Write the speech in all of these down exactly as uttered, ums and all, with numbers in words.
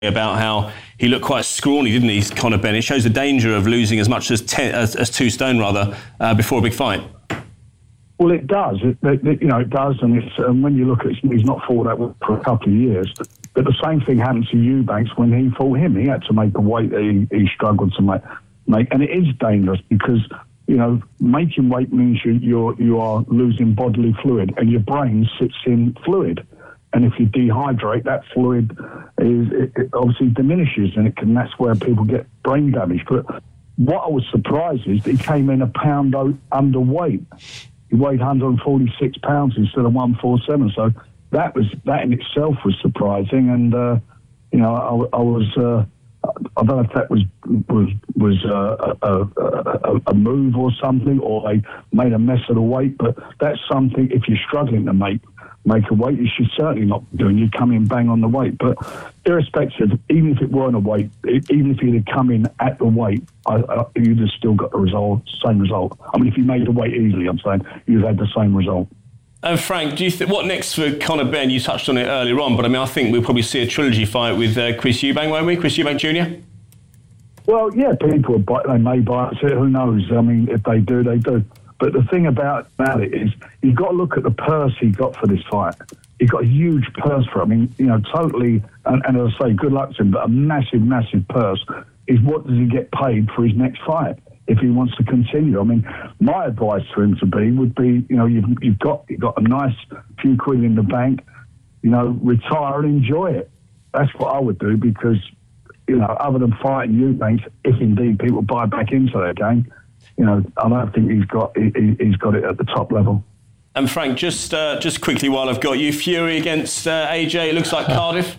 about how he looked quite scrawny, didn't he, Conor Benn? It shows the danger of losing as much as ten, as, as two stone, rather, uh, before a big fight. Well, it does. It, it, you know, it does, and it's um, when you look at it, he's not fought that for a couple of years. But the same thing happened to Eubanks when he fought him. He had to make a weight that he, he struggled to make, make, and it is dangerous because you know making weight means you you're you are losing bodily fluid, and your brain sits in fluid. And if you dehydrate, that fluid is it, it obviously diminishes, and it can. That's where people get brain damage. But what I was surprised is that he came in a pound o- underweight. He weighed one hundred forty-six pounds instead of one forty-seven. So that was that in itself was surprising. And uh, you know, I, I was uh, I don't know if that was was was uh, a, a, a move or something, or they made a mess of the weight. But that's something. If you're struggling to make make a weight, you should certainly not be doing. You come in bang on the weight. But irrespective, even if it weren't a weight, even if he'd have come in at the weight, I, I, you'd have still got the result, same result. I mean, if you made the weight easily, I'm saying, you'd have had the same result. And uh, Frank, do you think what next for Conor Benn? You touched on it earlier on, but I mean, I think we'll probably see a trilogy fight with uh, Chris Eubank, won't we? Chris Eubank Junior? Well, yeah, people buy, they may buy it. Who knows? I mean, if they do, they do. But the thing about, about it is you've got to look at the purse he got for this fight. He got a huge purse for it. I mean, you know, totally, and, and as I say, good luck to him, but a massive, massive purse is what does he get paid for his next fight if he wants to continue. I mean, my advice to him to be would be, you know, you've, you've got you've got a nice few quid in the bank, you know, retire and enjoy it. That's what I would do because, you know, other than fighting Eubanks, if indeed people buy back into that game, you know, I don't think he's got he, he's got it at the top level. And Frank, just uh, just quickly while I've got you, Fury against uh, A J. It looks like Cardiff.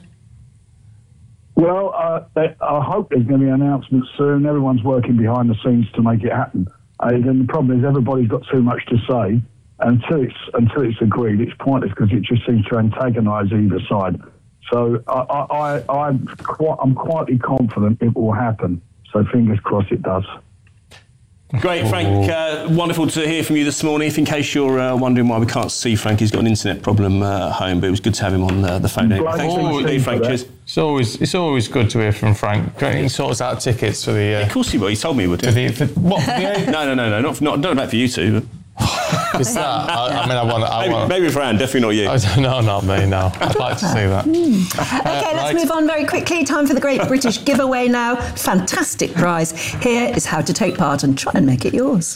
Well, uh, they, I hope there's going to be an announcement soon. Everyone's working behind the scenes to make it happen. Uh, and the problem is everybody's got too much to say. Until it's until it's agreed, it's pointless because it just seems to antagonise either side. So I, I, I, I'm quite I'm quietly confident it will happen. So fingers crossed it does. Great, Frank. Uh, wonderful to hear from you this morning. If in case you're uh, wondering why we can't see Frank, he's got an internet problem uh, at home, but it was good to have him on uh, the phone. Anyway. Thanks very much indeed, Frank. Cheers. It's always it's always good to hear from Frank. He sorts out tickets for the. Uh, yeah, of course he will. He told me he would. For the, for, what? For the no, no, no, no. Not not not about for you two. But. Is that? I, I mean, I want. I maybe, want. Maybe for Anne, definitely not you. I don't, no, not me. No, I'd like to see that. Mm. Uh, okay, let's right. move on very quickly. Time for the Great British Giveaway now. Fantastic prize. Here is how to take part and try and make it yours.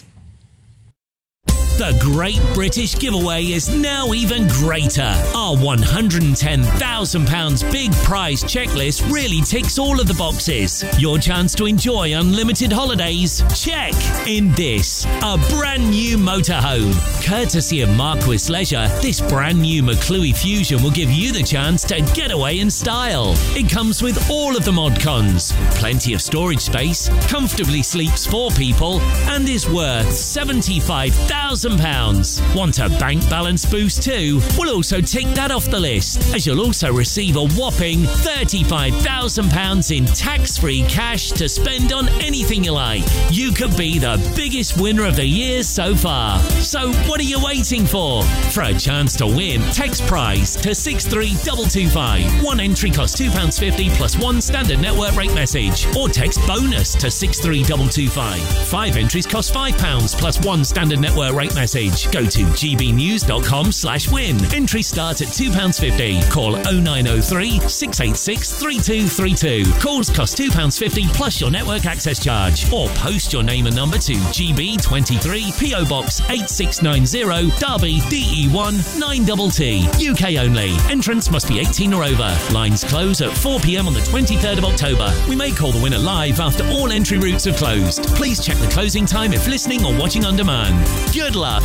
The Great British Giveaway is now even greater. Our one hundred ten thousand pounds big prize checklist really ticks all of the boxes. Your chance to enjoy unlimited holidays? Check. In this, a brand new motorhome. Courtesy of Marquis Leisure, this brand new McClue Fusion will give you the chance to get away in style. It comes with all of the mod cons, plenty of storage space, comfortably sleeps four people, and is worth seventy-five thousand pounds. Want a bank balance boost too? We'll also take that off the list, as you'll also receive a whopping thirty-five thousand pounds in tax-free cash to spend on anything you like. You could be the biggest winner of the year so far. So what are you waiting for? For a chance to win, text prize to six three two two five. One entry costs two pounds fifty plus one standard network rate message. Or text bonus to six three two two five. Five entries cost five pounds plus one standard network rate message. Go to gbnews.com slash win. Entry start at two pounds fifty. Call oh nine oh three, six eight six, three two three two. Calls cost two pounds fifty plus your network access charge. Or post your name and number to G B twenty-three, P O Box eight six nine zero, Derby, D E one nine T T. U K only. Entrance must be eighteen or over. Lines close at four p.m. on the twenty-third of October. We may call the winner live after all entry routes have closed. Please check the closing time if listening or watching on demand. Good luck.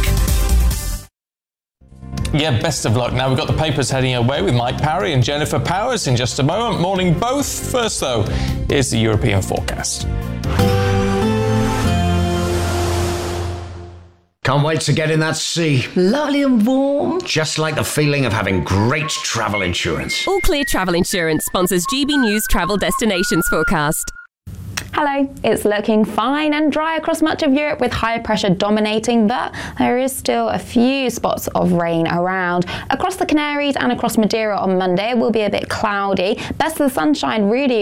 Yeah, best of luck. Now we've got the papers heading away with Mike Parry and Jennifer Powers in just a moment. Morning both. First though, is the European forecast. Can't wait to get in that sea. Lovely and warm. Just like the feeling of having great travel insurance. All Clear Travel Insurance sponsors G B News Travel Destinations Forecast. Hello, it's looking fine and dry across much of Europe with high pressure dominating, but there is still a few spots of rain around. Across the Canaries and across Madeira on Monday, it will be a bit cloudy. Best of the sunshine really